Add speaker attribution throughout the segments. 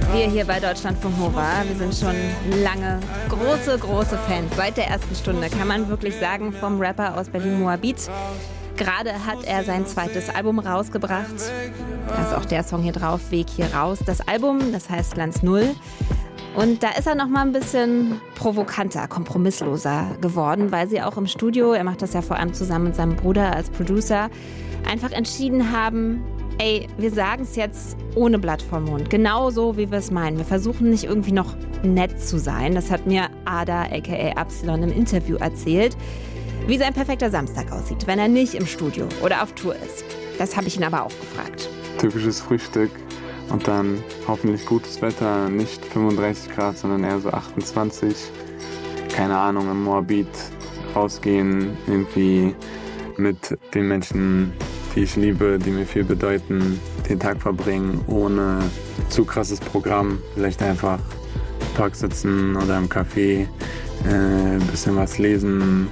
Speaker 1: Wir hier bei Deutschlandfunk Nova, wir sind schon lange große Fans. Seit der ersten Stunde kann man wirklich sagen, vom Rapper aus Berlin Moabit. Gerade hat er sein zweites Album rausgebracht. Da ist auch der Song hier drauf, Weg hier raus. Das Album, das heißt Glanz Null. Und da ist er noch mal ein bisschen provokanter, kompromissloser geworden, weil sie auch im Studio, er macht das ja vor allem zusammen mit seinem Bruder als Producer, einfach entschieden haben, ey, wir sagen es jetzt ohne Blatt vorm Mund, genau so, wie wir es meinen. Wir versuchen nicht irgendwie noch nett zu sein. Das hat mir Ada, a.k.a. Absilon, im Interview erzählt, wie sein perfekter Samstag aussieht, wenn er nicht im Studio oder auf Tour ist. Das habe ich ihn aber auch gefragt.
Speaker 2: Typisches Frühstück und dann hoffentlich gutes Wetter, nicht 35 Grad, sondern eher so 28. Keine Ahnung, im Moabit rausgehen, irgendwie mit den Menschen, die ich liebe, die mir viel bedeuten, den Tag verbringen, ohne zu krasses Programm. Vielleicht einfach im Park sitzen oder im Café, ein bisschen was lesen,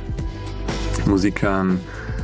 Speaker 2: Musik hören,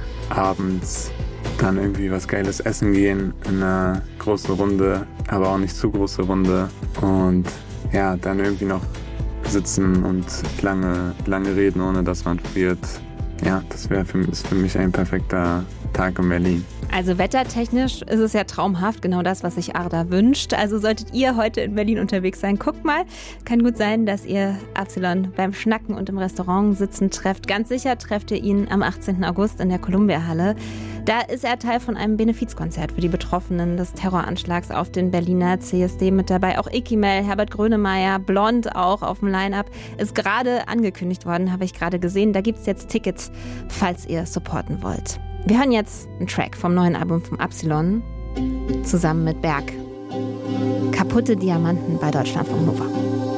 Speaker 2: abends dann irgendwie was Geiles essen gehen, in eine große Runde, aber auch nicht zu große Runde. Und ja, dann irgendwie noch sitzen und lange reden, ohne dass man friert. Ja, das ist für mich ein perfekter Tag in Berlin.
Speaker 1: Also wettertechnisch ist es ja traumhaft, genau das, was sich Arda wünscht. Also solltet ihr heute in Berlin unterwegs sein, guckt mal. Kann gut sein, dass ihr Absilon beim Schnacken und im Restaurant sitzen trefft. Ganz sicher trefft ihr ihn am 18. August in der Columbia-Halle. Da ist er Teil von einem Benefizkonzert für die Betroffenen des Terroranschlags auf den Berliner CSD mit dabei. Auch Ikimel, Herbert Grönemeyer, Blond auch auf dem Line-Up. Ist gerade angekündigt worden, habe ich gerade gesehen. Da gibt es jetzt Tickets, falls ihr supporten wollt. Wir hören jetzt einen Track vom neuen Album vom Absilon zusammen mit Berg. Kaputte Diamanten bei Deutschlandfunk Nova.